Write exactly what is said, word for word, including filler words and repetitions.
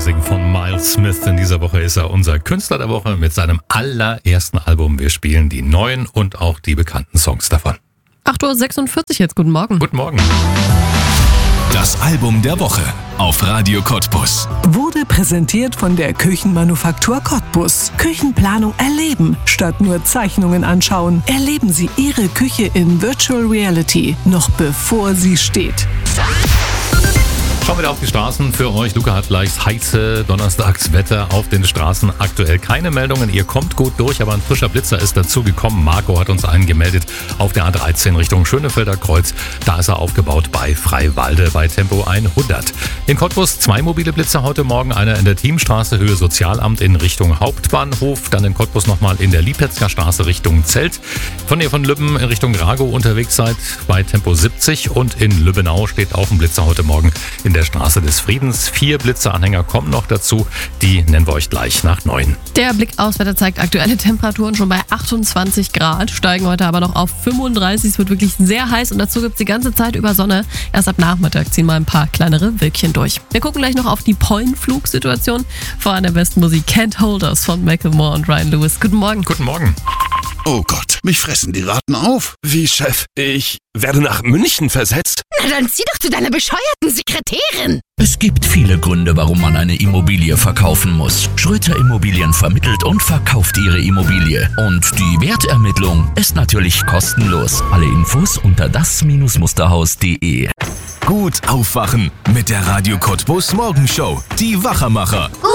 Amazing von Miles Smith. In dieser Woche ist er unser Künstler der Woche mit seinem allerersten Album. Wir spielen die neuen und auch die bekannten Songs davon. acht Uhr sechsundvierzig jetzt, guten Morgen. Guten Morgen. Das Album der Woche auf Radio Cottbus. Wurde präsentiert von der Küchenmanufaktur Cottbus. Küchenplanung erleben, statt nur Zeichnungen anschauen. Erleben Sie Ihre Küche in Virtual Reality, noch bevor sie steht. Schauen wir wieder auf die Straßen für euch. Luca hat gleich heiße Donnerstagswetter auf den Straßen. Aktuell keine Meldungen. Ihr kommt gut durch, aber ein frischer Blitzer ist dazu gekommen. Marco hat uns einen gemeldet auf der A dreizehn Richtung Schönefelder Kreuz. Da ist er aufgebaut bei Freiwalde bei Tempo hundert. In Cottbus zwei mobile Blitzer heute Morgen. Einer in der Thiemstraße Höhe Sozialamt in Richtung Hauptbahnhof. Dann in Cottbus nochmal in der Liepetzger Straße Richtung Zelt. Von ihr von Lübben in Richtung Rago unterwegs seid bei Tempo siebzig. Und in Lübbenau steht auch ein Blitzer heute Morgen in der Straße des Friedens. Vier Blitzeranhänger kommen noch dazu. Die nennen wir euch gleich nach neun. Der Blick aus Wetter zeigt aktuelle Temperaturen schon bei achtundzwanzig Grad, steigen heute aber noch auf fünfunddreißig. Es wird wirklich sehr heiß und dazu gibt es die ganze Zeit über Sonne. Erst ab Nachmittag ziehen mal ein paar kleinere Wölkchen durch. Wir gucken gleich noch auf die Pollenflugsituation. Vor an der besten Musik Can't Hold Us von Macklemore und Ryan Lewis. Guten Morgen. Guten Morgen. Oh Gott, mich fressen die Ratten auf. Wie, Chef? Ich werde nach München versetzt? Na dann zieh doch zu deiner bescheuerten Sekretärin. Es gibt viele Gründe, warum man eine Immobilie verkaufen muss. Schröter Immobilien vermittelt und verkauft ihre Immobilie. Und die Wertermittlung ist natürlich kostenlos. Alle Infos unter das Musterhaus punkt de. Gut aufwachen mit der Radio Cottbus Morgenshow. Die Wachermacher.